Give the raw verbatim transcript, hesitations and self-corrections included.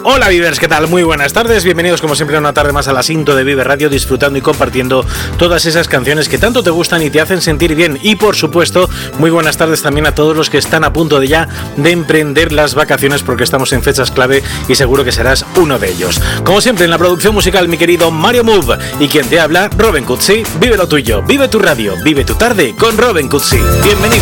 Hola Vivers, ¿qué tal? Muy buenas tardes, bienvenidos como siempre a una tarde más a la Cinto de Vive Radio, disfrutando y compartiendo todas esas canciones que tanto te gustan y te hacen sentir bien. Y por supuesto, muy buenas tardes también a todos los que están a punto de ya de emprender las vacaciones, porque estamos en fechas clave y seguro que serás uno de ellos. Como siempre en la producción musical, mi querido Mario Move, y quien te habla, Robin Cutsi. Vive lo tuyo, vive tu radio, vive tu tarde con Robin Cutsi. Bienvenidos.